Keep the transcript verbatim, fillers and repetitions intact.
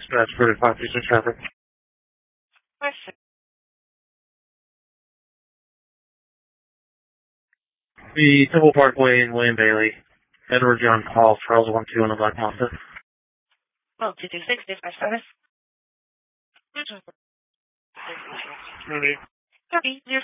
Dispatch for five percent traffic. The Temple Parkway in William Bailey. Edward John Paul, Charles one two on the Black Monster. Oh, two two six, dispatch service. Ready. Copy.